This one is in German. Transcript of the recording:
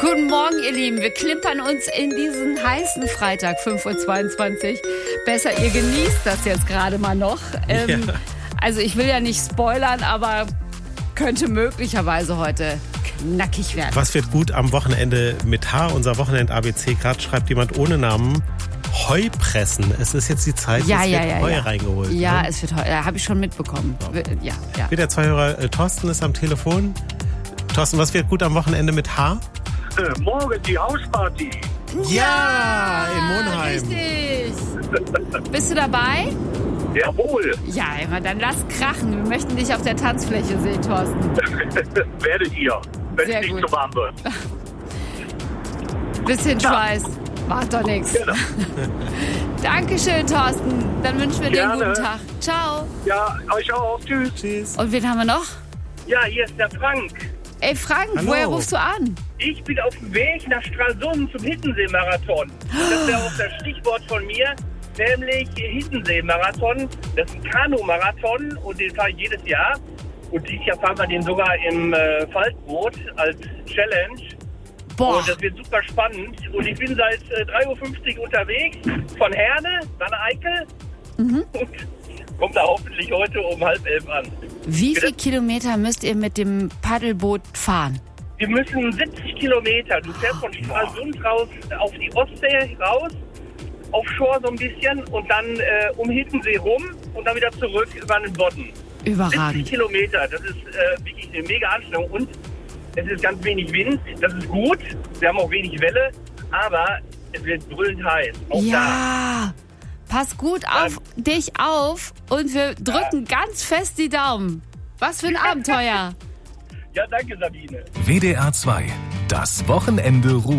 Guten Morgen, ihr Lieben. Wir klimpern uns in diesen heißen Freitag, 5:22 Uhr. Besser, ihr genießt das jetzt gerade mal noch. Also ich will ja nicht spoilern, aber könnte möglicherweise heute knackig werden. Was wird gut am Wochenende mit H? Unser Wochenend-ABC. Gerade schreibt jemand ohne Namen. Heu pressen. Es ist jetzt die Zeit, Heu reingeholt. Ja, ne? es wird Heu. Habe ich schon mitbekommen. Ja. Der Zweihörer Thorsten ist am Telefon. Thorsten, was wird gut am Wochenende mit H? Morgen die Hausparty. Ja, in Monheim. Richtig. Bist du dabei? Jawohl. Ja, immer, dann lass krachen. Wir möchten dich auf der Tanzfläche sehen, Thorsten. Werdet ihr, wenn Sehr es nicht gut. zu warm wird. Bisschen Schweiß. Macht doch nichts. Genau. Dankeschön, Thorsten. Dann wünschen wir dir einen Gerne. guten Tag. Ciao. Ja, euch auch. Tschüss. Tschüss. Und wen haben wir noch? Ja, hier ist der Frank. Ey, Frank, Hallo. woher rufst du an? Ich bin auf dem Weg nach Stralsund zum Hiddensee-Marathon. Das wäre auch das Stichwort von mir, nämlich Hiddensee-Marathon. Das ist ein Kanu-Marathon und den fahre ich jedes Jahr. Und dieses Jahr fahren wir den sogar im Faltboot als Challenge. Boah, Und das wird super spannend. Und ich bin seit 3:50 Uhr unterwegs, von Herne nach Eickel. Und komme da hoffentlich heute um 10:30 an. wie viele Kilometer müsst ihr mit dem Paddelboot fahren? Wir müssen 70 Kilometer. Du fährst von Stralsund raus auf die Ostsee raus, offshore so ein bisschen und dann um Hiddensee rum und dann wieder zurück über den Bodden. 70 Überragend. Kilometer, das ist wirklich eine mega Anstrengung und es ist ganz wenig Wind, das ist gut. Wir haben auch wenig Welle, aber es wird brüllend heiß. Auch Ja, pass gut auf dich auf und wir drücken ganz fest die Daumen. Was für ein Abenteuer. Ja, danke Sabine. WDR 2. Das Wochenende ruht.